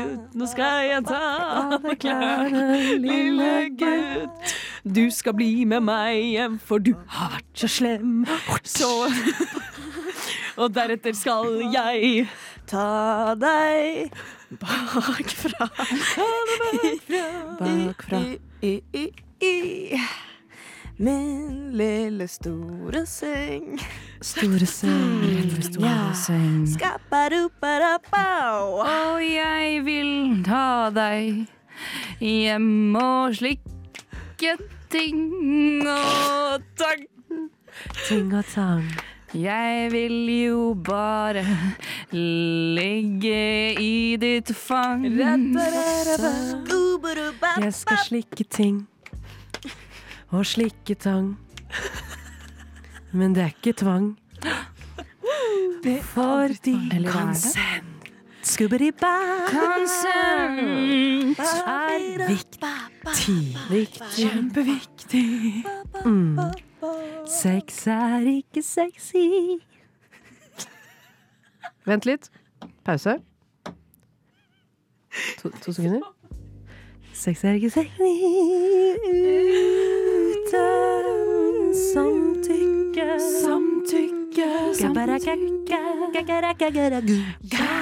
gutt, nå skal jeg ta deg klare, lille gutt. Du skal bli med meg hjem, for du har vært så slem. Så og deretter skal jeg ta deg bakfra. Bakfra. I min lille store seng. Store seng, store seng. Skapparuparapau. Og jeg vil ta deg hjem og slikke ting og tang. Ting og tang. Jeg vil jo bare ligge i ditt fang. Jeg skal slikke ting og slikke tang. Men det er ikke tvang. Fordi konsent Konsent er viktig. Kjempeviktig. Sex er ikke sexy. Vent litt. Pause. To sekunder. Sex er ikke sexy uten samtykke. Samtykke.